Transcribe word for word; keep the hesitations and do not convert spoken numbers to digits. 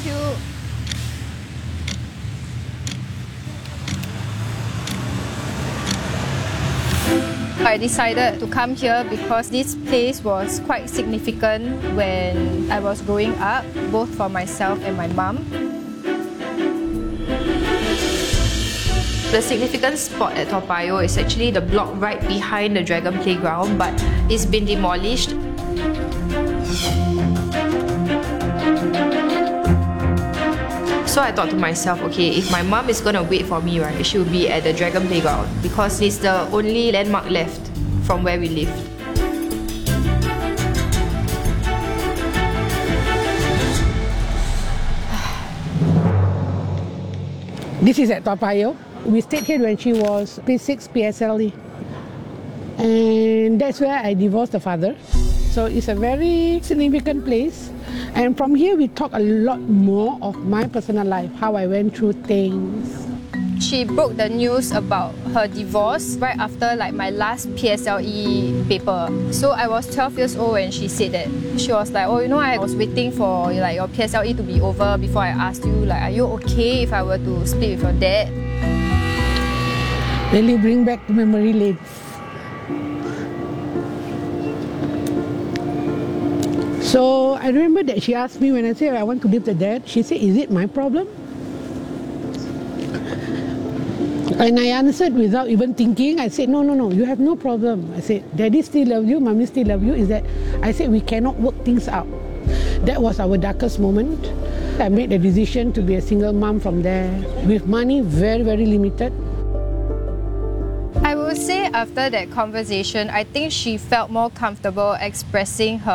you. I decided to come here because this place was quite significant when I was growing up, both for myself and my mum. The significant spot at Toa Payoh is actually the block right behind the Dragon Playground, but it's been demolished. So I thought to myself, okay, if my mum is gonna wait for me, right, she will be at the Dragon Playground because it's the only landmark left from where we live. This is at Toa Payoh. We stayed here when she was P six P S L E. And that's where I divorced the father. So it's a very significant place. And from here we talk a lot more of my personal life, how I went through things. She broke the news about her divorce right after like my last P S L E paper. So I was twelve years old when she said that. She was like, oh, you know, I was waiting for like your P S L E to be over before I asked you, like, are you okay if I were to split with your dad? Really bring back memory lane. So I remember that she asked me when I said I want to leave the dad, she said, is it my problem? And I answered without even thinking. I said, no, no, no, you have no problem. I said, daddy still love you, mommy still love you. Is that, I said, we cannot work things out. That was our darkest moment. I made the decision to be a single mom from there. With money very, very limited. I would say after that conversation, I think she felt more comfortable expressing her